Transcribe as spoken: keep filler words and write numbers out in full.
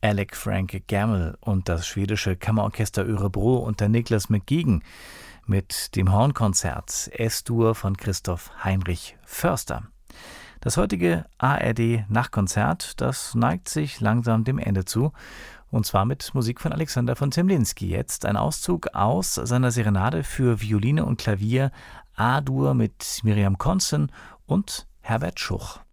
Alec Frank Gammel und das schwedische Kammerorchester Örebro unter Niklas McGeegan mit dem Hornkonzert S-Dur von Christoph Heinrich Förster. Das heutige A R D-Nachtkonzert, das neigt sich langsam dem Ende zu, und zwar mit Musik von Alexander von Zemlinsky. Jetzt ein Auszug aus seiner Serenade für Violine und Klavier A-Dur mit Miriam Konzen und Herbert Schuch.